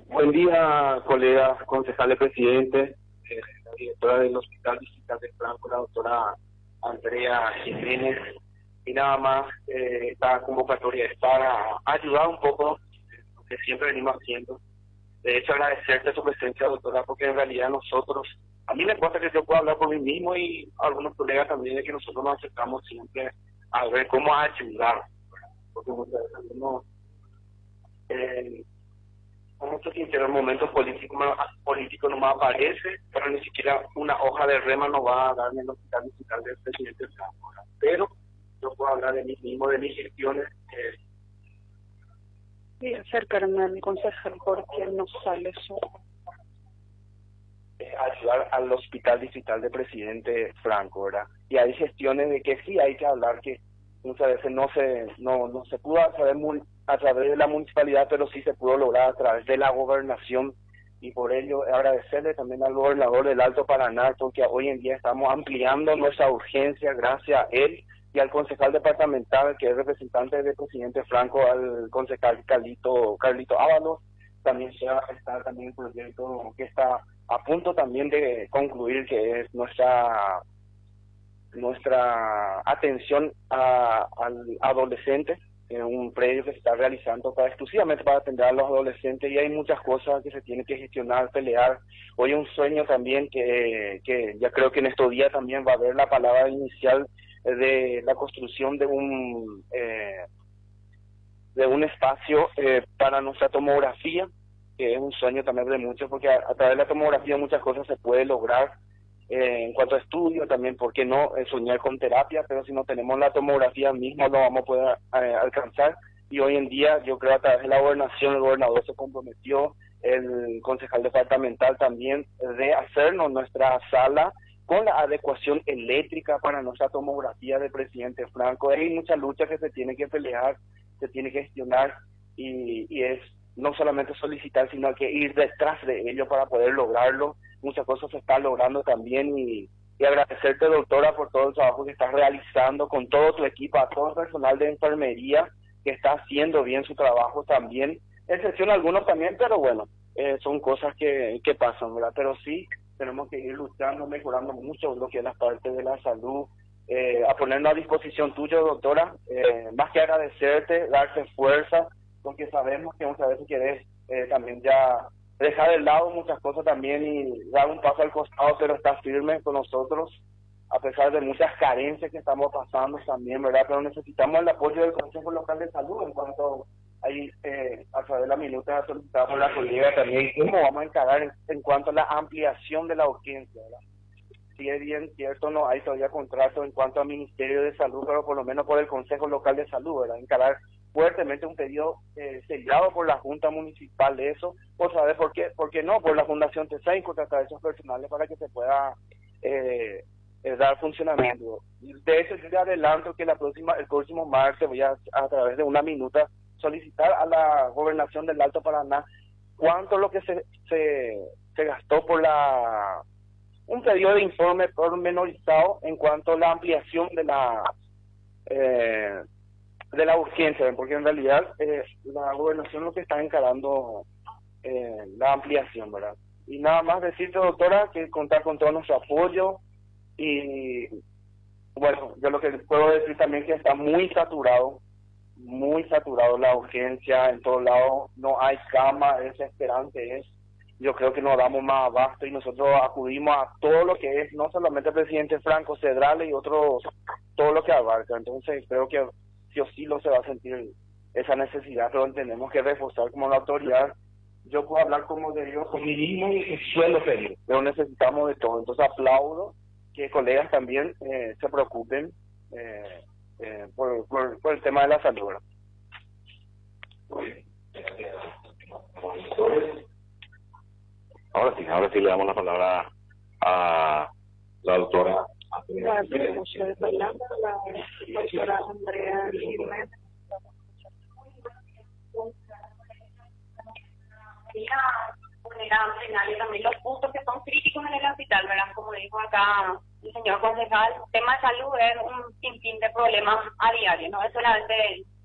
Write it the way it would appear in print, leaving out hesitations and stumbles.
Buen día, colegas, concejales, presidente, la directora del Hospital Distrital de Franco, la doctora Andrea Jiménez, y nada más esta convocatoria es para ayudar un poco lo que siempre venimos haciendo. De hecho, agradecerte su presencia, doctora, porque en realidad nosotros, a mí me cuesta que yo pueda hablar por mí mismo y a algunos colegas también, de que nosotros nos acercamos siempre a ver cómo ayudar, porque muchas veces algunos... con mucho sincero, en momentos políticos no me aparece, pero ni siquiera una hoja de rema nos va a dar en el hospital distrital del presidente Franco. Pero yo puedo hablar de mí mismo, de mis gestiones. Y acercarme al concejal porque no sale su... Ayudar al hospital distrital del presidente Franco, ¿verdad? Y hay gestiones de que sí hay que hablar, que muchas veces no se pudo a través de la municipalidad, pero sí se pudo lograr a través de la gobernación, y por ello agradecerle también al gobernador del Alto Paraná, porque hoy en día estamos ampliando nuestra urgencia gracias a él y al concejal departamental, que es representante del presidente Franco, al concejal Carlito Ábalos. También está también el proyecto que está a punto también de concluir, que es nuestra atención al adolescente, un predio que se está realizando exclusivamente para atender a los adolescentes, y hay muchas cosas que se tienen que gestionar, pelear. Hoy un sueño también que ya creo que en estos días también va a haber la palabra inicial de la construcción de un espacio para nuestra tomografía, que es un sueño también de muchos, porque a través de la tomografía muchas cosas se puede lograr. En cuanto a estudio, también, ¿por qué no soñar con terapia? Pero si no tenemos la tomografía misma, no vamos a poder alcanzar. Y hoy en día, yo creo, a través de la gobernación, el gobernador se comprometió, el concejal departamental también, de hacernos nuestra sala con la adecuación eléctrica para nuestra tomografía del presidente Franco. Hay mucha lucha que se tiene que pelear, se tiene que gestionar, y es no solamente solicitar, sino que ir detrás de ello para poder lograrlo. Muchas cosas se están logrando también, y agradecerte, doctora, por todo el trabajo que estás realizando con todo tu equipo, a todo el personal de enfermería que está haciendo bien su trabajo también, excepción algunos también, pero bueno, son cosas que pasan, ¿verdad? Pero sí, tenemos que ir luchando, mejorando mucho lo que es la parte de la salud, a ponernos a disposición tuya, doctora, más que agradecerte, darte fuerza, porque sabemos que muchas veces querés también ya dejar de lado muchas cosas también y dar un paso al costado, pero estás firme con nosotros a pesar de muchas carencias que estamos pasando también, ¿verdad? Pero necesitamos el apoyo del Consejo Local de Salud en cuanto ahí a través de la minuta solicitada por la colega también, cómo vamos a encarar en cuanto a la ampliación de la urgencia, ¿verdad? Si es bien cierto, no hay todavía contrato en cuanto al Ministerio de Salud, pero por lo menos por el Consejo Local de Salud, ¿verdad? Encarar fuertemente un pedido sellado por la Junta Municipal de eso, por saber por qué no, por la Fundación TESA, y contratar a esos personales para que se pueda dar funcionamiento. De eso yo le adelanto que el próximo martes voy a través de una minuta solicitar a la Gobernación del Alto Paraná cuánto lo que se gastó por un pedido de informe pormenorizado en cuanto a la ampliación de la urgencia, porque en realidad la gobernación lo que está encarando la ampliación, ¿verdad? Y nada más decirte, doctora, que contar con todo nuestro apoyo, y bueno, yo lo que puedo decir también que está muy saturado la urgencia en todos lados, no hay cama, es desesperante, yo creo que nos damos más abasto, y nosotros acudimos a todo lo que es, no solamente el presidente Franco, Cedrale y otros, todo lo que abarca. Entonces creo que sí o sí lo se va a sentir esa necesidad, pero tenemos que reforzar como la autoridad. Yo puedo hablar como de Dios, con mi mismo y suelo pedir, pero necesitamos de todo. Entonces aplaudo que colegas también se preocupen por el tema de la salud. Ahora sí le damos la palabra a la doctora. La doctora Andrea Jiménez. También los puntos que son críticos en el hospital, ¿verdad? Como dijo acá el señor concejal, el tema de salud es un sinfín de problemas a diario, no es solamente